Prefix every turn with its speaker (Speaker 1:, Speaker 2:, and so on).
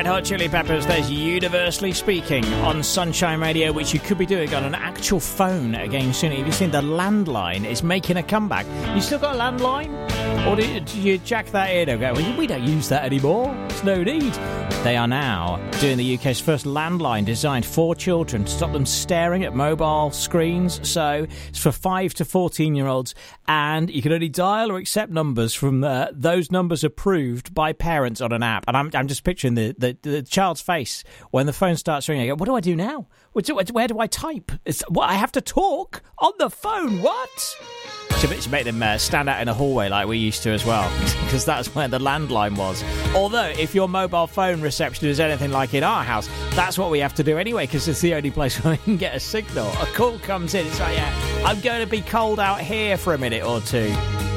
Speaker 1: Red Hot Chili Peppers, there's Universally Speaking on Sunshine Radio, which you could be doing on an actual phone again soon. Have you seen the landline is making a comeback? You still got a landline? Or do you jack that in and go, well, we don't use that anymore, there's no need. They are now doing the UK's first landline designed for children to stop them staring at mobile screens. So it's for 5 to 14-year-olds, and you can only dial or accept numbers from those numbers approved by parents on an app. And I'm just picturing the child's face when the phone starts ringing. I go, what do I do now? Where do I type? I have to talk on the phone. What? To make them stand out in a hallway like we used to as well, because that's where the landline was. Although, if your mobile phone reception is anything like in our house, that's what we have to do anyway, because it's the only place where we can get a signal. A call comes in, it's like, yeah, I'm going to be cold out here for a minute or two.